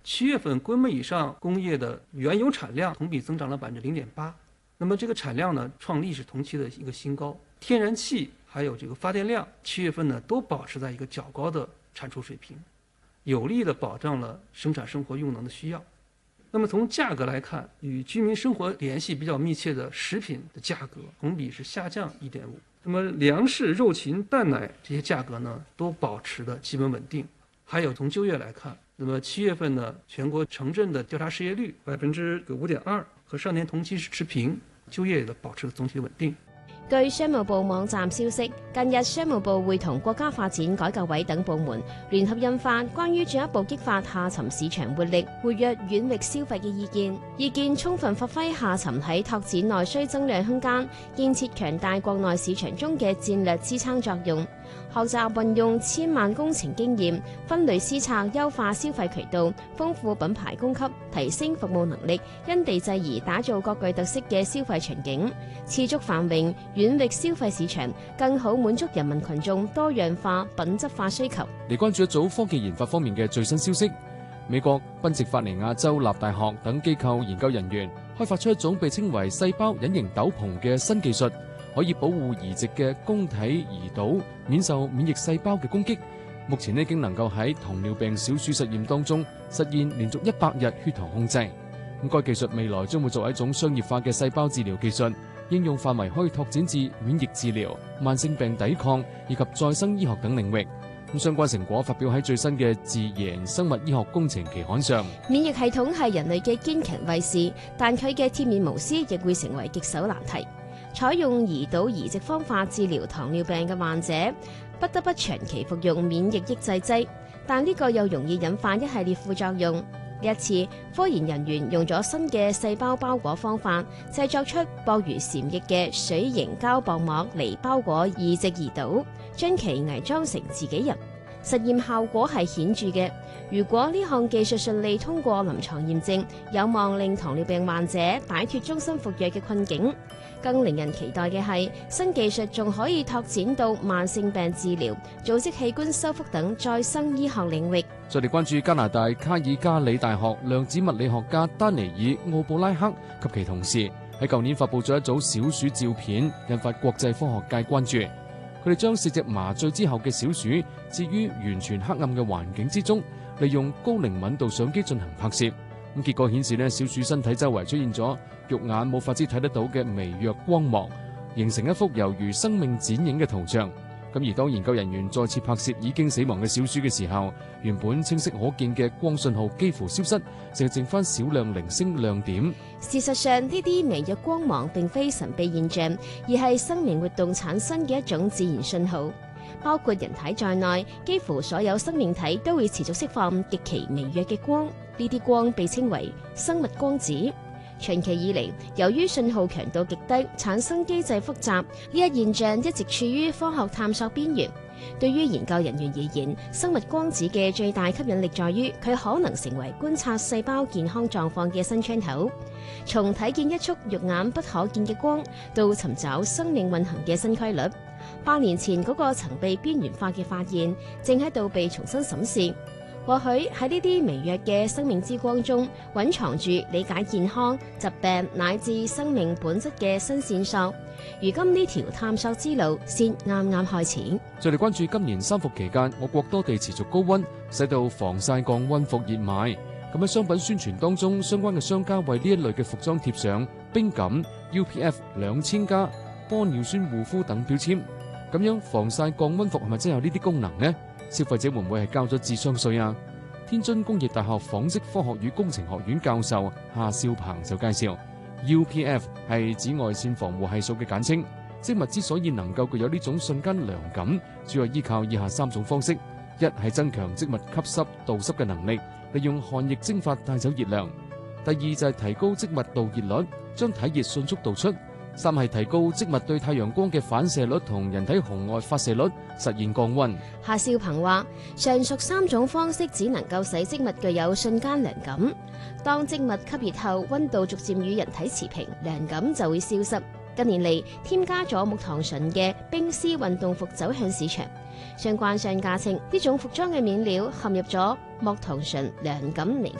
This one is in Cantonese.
7月份规模以上工业的原油产量同比增长了0.8%，那么这个产量呢创历史同期的一个新高。天然气还有这个发电量7月份呢都保持在一个较高的产出水平，有力的保障了生产生活用能的需要。那么从价格来看，与居民生活联系比较密切的食品的价格同比是下降1.5%。那么粮食、肉禽、蛋奶这些价格呢都保持的基本稳定。还有从就业来看，那么7月份呢全国城镇的调查失业率5.2%，和上年同期是持平，就業嘅保持總體穩定。 據商務部網站消息，近日商務部會同國家發展改革委等部門聯合印發關於進一步激發下沉市場活力、活躍遠域消費嘅意見充分發揮下沉喺拓展內需增量空間、建設強大國內市場中嘅戰略支撐作用。學習運用千萬工程經驗，分類施策，優化消費渠道，豐富品牌供給，提升服務能力，因地制宜打造各具特色嘅消費場景，持續繁榮遠域消費市場，更好滿足人民群眾多樣化、品質化需求。 嚟關注一組科技研發方面嘅最新消息，美國賓夕法尼亞州立大學等機構研究人員開發出一種被稱為細胞隱形斗篷嘅新技術，可以保護移植嘅供體胰島免受免疫細胞嘅攻擊。目前已經能夠喺糖尿病小鼠實驗當中實現連續100日血糖控制。該技術未來將會作為一種商業化嘅細胞治療技術，應用範圍可以拓展至免疫治療、慢性病抵抗以及再生醫學等領域。相關成果發表喺最新嘅《自然生物醫學工程》期刊上。 免疫系統係人類嘅堅強衛士，但佢嘅鐵面無私亦會成為棘手難題。採用胰島移植方法治療糖尿病嘅患者，不得不長期服用免疫抑制劑，但呢個又容易引發一系列副作用。呢一次，科研人員用咗新嘅細胞包裹方法，製作出薄如禪液嘅水凝膠薄膜嚟包裹移植胰島，將其偽裝成自己人。實驗效果係顯著嘅。如果呢項技術順利通過臨床驗證，有望令糖尿病患者擺脫終身服藥嘅困境。更令人期待嘅係，新技術仲可以拓展到慢性病治療、組織器官修復等再生醫學領域。 再嚟關注加拿大卡爾加里大學量子物理學家丹尼爾奧布拉克及其同事喺舊年發布咗一組小鼠照片，引發國際科學界關注。佢哋將4隻麻醉之後嘅小鼠置於完全黑暗嘅環境之中，利用高靈敏度相機進行拍攝。結果顯示小鼠身體周圍出現咗肉眼冇法子睇得到嘅微弱光芒，形成一幅猶如生命剪影嘅圖像。而當研究人員再次拍攝已經死亡嘅小鼠嘅時候，原本清晰可見嘅光信號幾乎消失，淨剩翻少量零星亮點。 事實上，呢啲微弱光芒並非神秘現象，而係生命活動產生嘅一種自然信號。包括人體在內，幾乎所有生命體都會持續釋放極其微弱嘅光，呢啲光被稱為生物光子。長期以嚟，由於信號強度極低，產生機制複雜，呢一現象一直處於科學探索邊緣。對於研究人員而言，生物光子嘅最大吸引力在於佢可能成為觀察細胞健康狀況嘅新窗口。從睇見一束肉眼不可見嘅光，到尋找生命運行嘅新規律。8年前嗰個曾被邊緣化嘅發現，正喺度被重新審視。或許喺呢啲微弱嘅生命之光中，蘊藏住理解健康、疾病乃至生命本質嘅新線索。如今呢條探索之路先啱啱開始。 再嚟關注今年3伏期間，我國多地持續高溫，使到防曬降溫服熱賣。喺商品宣傳當中，相關嘅商家為呢一類嘅服裝貼上冰感、UPF 2000加、玻尿酸護膚等標籤。咁樣防曬降溫服係咪真有呢啲功能呢？消費者會唔會係交咗智商稅啊？天津工業大學紡織科學與工程學院教授夏少鵬就介紹 ，UPF 係紫外線防護係數嘅簡稱。織物之所以能夠具有呢種瞬間涼感，主要依靠以下3種方式：一係增強織物吸濕導濕嘅能力，利用汗液蒸發帶走熱量；第二就係提高織物導熱率，將體熱迅速導出；三係提高織物對太陽光嘅反射率同人體紅外發射率，實現降溫。 夏少鵬話：上述3種方式只能夠使織物具有瞬間涼感。當織物吸熱後，溫度逐漸與人體持平，涼感就會消失。近年嚟，添加咗木糖醇嘅冰絲運動服走向市場。相關商家稱，呢種服裝嘅面料含入咗木糖醇涼感離